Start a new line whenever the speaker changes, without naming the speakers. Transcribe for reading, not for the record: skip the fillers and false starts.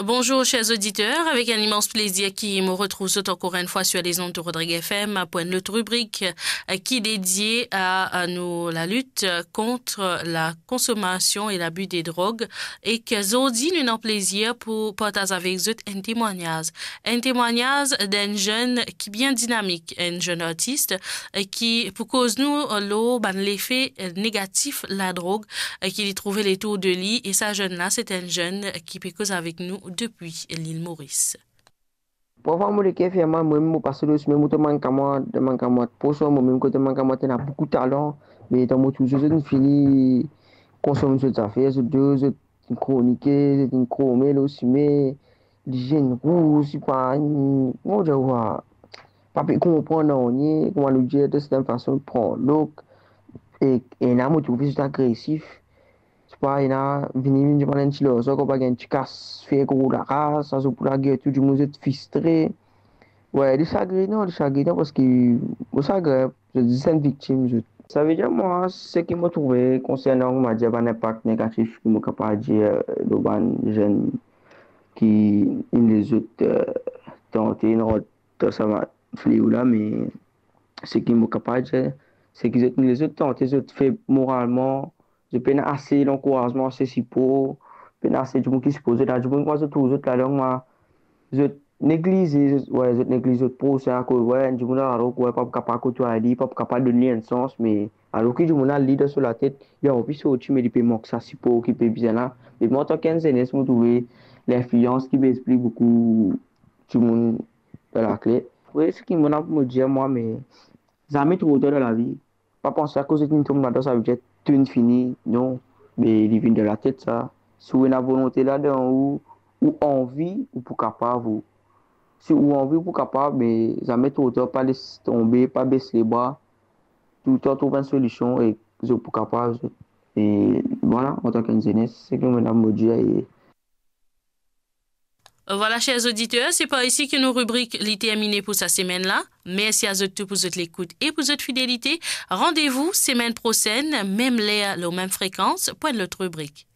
Bonjour chers auditeurs, avec un immense plaisir qui me retrouve encore une fois sur les ondes de Rodrigue FM pour une autre rubrique qui est dédiée à nous, la lutte contre la consommation et l'abus des drogues et que aujourd'hui nous avons plaisir pour partager avec vous un témoignage d'un jeune qui est bien dynamique, un jeune artiste qui pour cause nous l'effet négatif la drogue qui trouvé les taux de lit et ça jeune là c'est un jeune qui peut cause avec nous depuis l'île Maurice.
Parfois, moi, les cafés, moi, parce que je me demande comment, pour ça, moi, même quand je me beaucoup de talent, mais dans mon toujours, je finis, consommer cette affaire, je deux, je chroniquer, je chromé, aussi, mais, l'hygiène rouge, c'est pas, moi, je vois, pas comprendre, comment le dire de cette façon de prendre, donc, et là, moi, je trouve juste agressif. Pas ina vini de manen tilo so ko bagen tikas fe ko la race ça pour la guerre tout du monde frustré ouais des chagrin non parce que au sagre je dis c'est une victime ça veut dire moi ce qui m'a trouvé concernant on m'a dit un impact négatif qui m'a capable dire le ban jeune qui les autres tenté non ça va fléau là mais ce qui m'a capable dire c'est qu'ils les autres tenté les autres fait moralement je peine assez l'encouragement assez si pour peine assez du monde qui se pose là du monde moi je trouve là donc je néglige ouais je néglige pour ça que ouais du monde alors ouais pas capable que tu as dit pas capable de donner un sens mais alors que du monde a l'idée sur la tête il y a aussi au-dessus mais il peut manquer ça si pour qui peut bien là mais moi tant 15 années je me trouver l'influence qui m'explique beaucoup du monde de la clé oui ce qui me dire moi mais jamais trop tard dans la vie pas penser à cause d'une tombe là ça veut dire tout fini non mais il vient de la tête ça si vous avez la volonté là-dedans ou envie ou pour capable vous si vous envie pour capable mais jamais trop tard pas laisser tomber pas baisser les bras tout le temps trouver une solution et vous pour capable et voilà en tant qu'ingénieur c'est que madame me dit et
Voilà, chers auditeurs, c'est par ici que nos rubriques les terminées pour cette semaine-là. Merci à tous pour votre écoute et pour votre fidélité. Rendez-vous semaine prochaine, même l'air, la même fréquence, pour une autre rubrique.